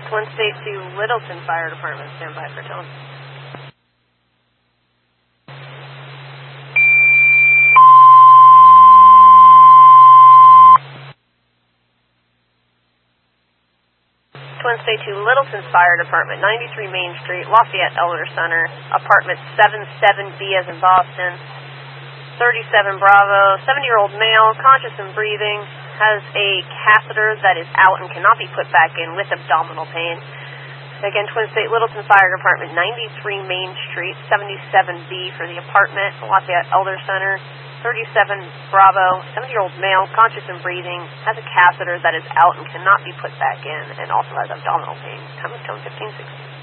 Twin State to Littleton Fire Department. Stand by for tone. Twin State to Littleton Fire Department, 93 Main Street, Lafayette Elder Center, apartment 77B as in Boston, 37 Bravo, 70-year-old male, conscious and breathing, has a catheter that is out and cannot be put back in with abdominal pain. Again, Twin State Littleton Fire Department, 93 Main Street, 77B for the apartment, Lafayette Elder Center, 37 Bravo, 70-year-old male, conscious and breathing, has a catheter that is out and cannot be put back in, and also has abdominal pain. Time of tone 1560.